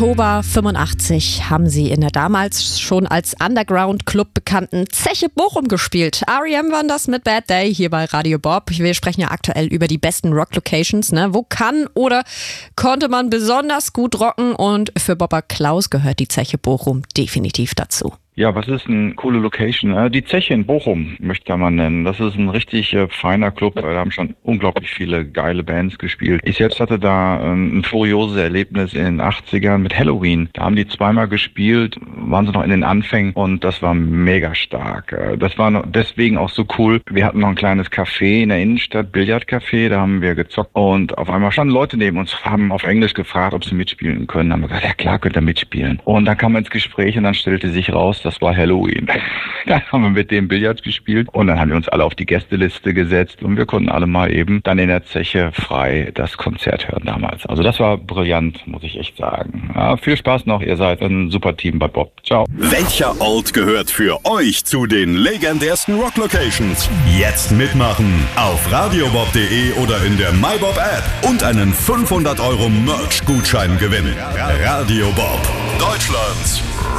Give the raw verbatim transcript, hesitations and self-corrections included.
Oktober fünfundachtzig haben sie in der damals schon als Underground-Club bekannten Zeche Bochum gespielt. R E M waren das mit Bad Day hier bei Radio Bob. Wir sprechen ja aktuell über die besten Rock-Locations. Ne? Wo kann oder konnte man besonders gut rocken? Und für Bobber Klaus gehört die Zeche Bochum definitiv dazu. Ja, was ist eine coole Location? Die Zeche in Bochum möchte man nennen. Das ist ein richtig äh, feiner Club. Da haben schon unglaublich viele geile Bands gespielt. Ich selbst hatte da äh, ein furioses Erlebnis in den achtzigern mit Halloween. Da haben die zweimal gespielt, waren sie noch in den Anfängen und das war mega stark. Äh, das war noch deswegen auch so cool. Wir hatten noch ein kleines Café in der Innenstadt, Billardcafé, da haben wir gezockt und auf einmal standen Leute neben uns, haben auf Englisch gefragt, ob sie mitspielen können. Da haben wir gesagt, ja klar, könnt ihr mitspielen. Und dann kam man ins Gespräch und dann stellte sich raus, das war Halloween. Dann haben wir mit dem Billard gespielt und dann haben wir uns alle auf die Gästeliste gesetzt und wir konnten alle mal eben dann in der Zeche frei das Konzert hören damals. Also das war brillant, muss ich echt sagen. Ja, viel Spaß noch, ihr seid ein super Team bei Bob. Ciao. Welcher Ort gehört für euch zu den legendärsten Rock-Locations? Jetzt mitmachen auf radiobob punkt de oder in der MyBob-App und einen fünfhundert Euro Merch-Gutschein gewinnen. Radio Bob, Deutschlands